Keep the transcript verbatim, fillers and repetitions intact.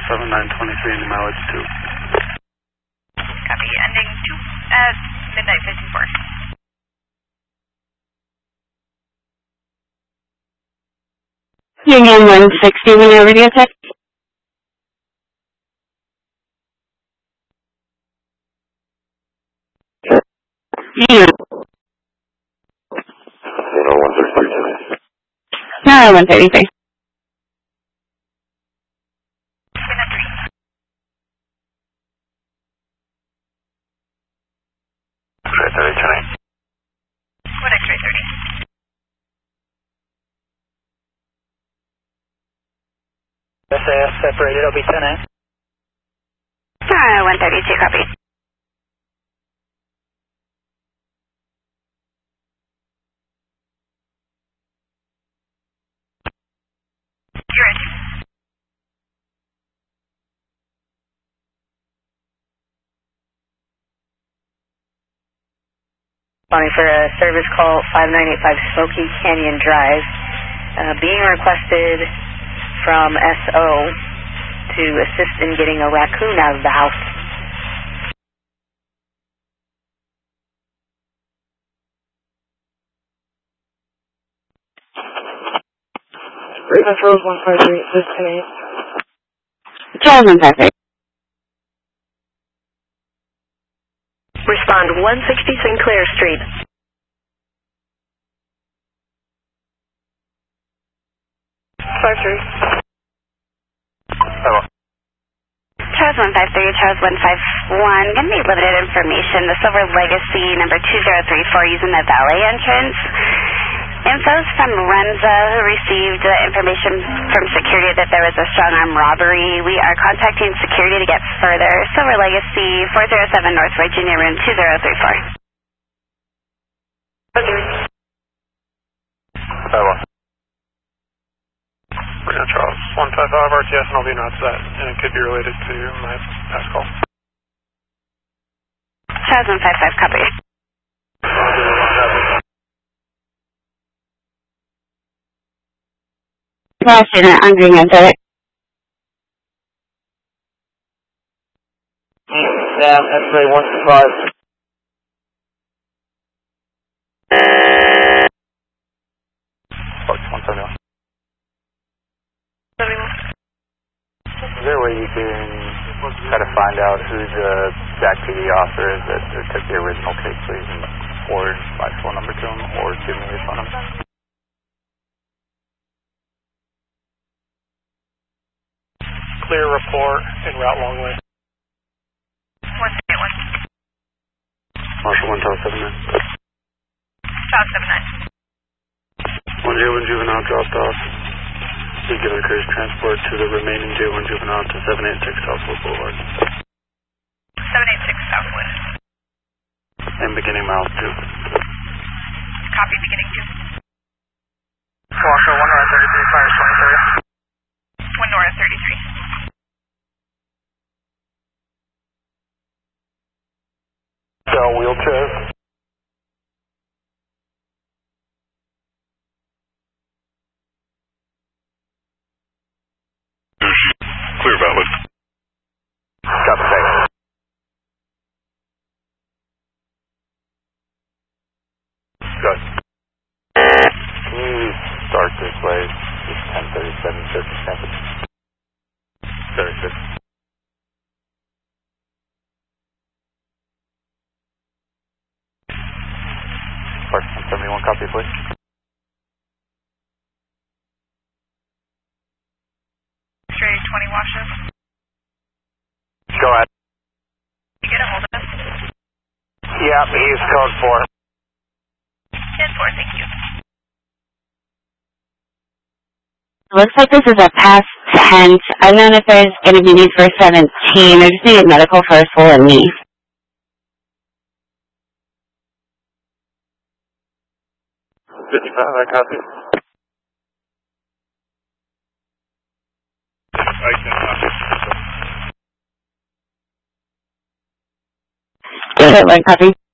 seven nine twenty-three and mileage two. Copy, ending two at midnight fifty-four. Union one sixty, when you're radio check. Yeah. No, one thirty-three. What X-ray thirty? S A F separated, it'll be ten A. Uh, one thirty-two, copy. You're ready. Responding for a service call five nine eight five Smoky Canyon Drive. Uh, being requested from S O to assist in getting a raccoon out of the house. Raven Rose one five three, this is ten eight. Charles one five three. Respond one sixty Sinclair Street. five three. Hello. Charles one five three, Charles one five one. Going to be limited information. The Silver Legacy number two zero three four using the valet entrance. Infos from Renza, who received uh, information from security that there was a strong arm robbery. We are contacting security to get further. Silver Legacy four zero seven North Virginia, room two zero three four. Hello. Reno Charles one five five R T S and I'll be not set, and it could be related to my past call. Charles one five five, copy. Last student on Green Athletic. Sam, X-ray one two five. one seventy-one. Is there a way you can try to find out who the Jack P D officer is that took the original case, please, and forward my phone number to him, or give me his phone number? Clear report en route Longway. one six one. Marshall one Tower seven nine. Tower seven nine. One J one juvenile dropped off. Be given courage transport to the remaining J one juvenile to seven eight six Southwood Boulevard. seven eight six Southwood. And beginning miles two. Copy, beginning two. Marshall one North thirty-three, fire twenty-three. one North thirty-three. So, wheelchairs. Clear valid. Copy, thanks. Good. Can you start this way? It's ten thirty-seven, thirty-seven. thirty-six. Park one seventy-one, copy, please. X-ray twenty washes. Go ahead. You get a hold of us? Yeah, he's code four. ten four, thank you. Looks like this is a past tense. I don't know if there's going to be need for seventeen. I just need medical for a full and knee. fifty-five, I copy. I can copy. Good, one copy.